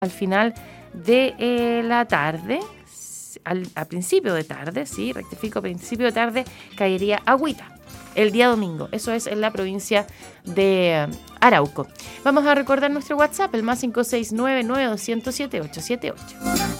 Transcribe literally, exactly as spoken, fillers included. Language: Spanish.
al final de eh, la tarde, al, a principio de tarde, sí, rectifico, a principio de tarde, caería agüita el día domingo. Eso es en la provincia de Arauco. Vamos a recordar nuestro WhatsApp, el más cinco seis nueve nueve dos cero siete ocho siete ocho.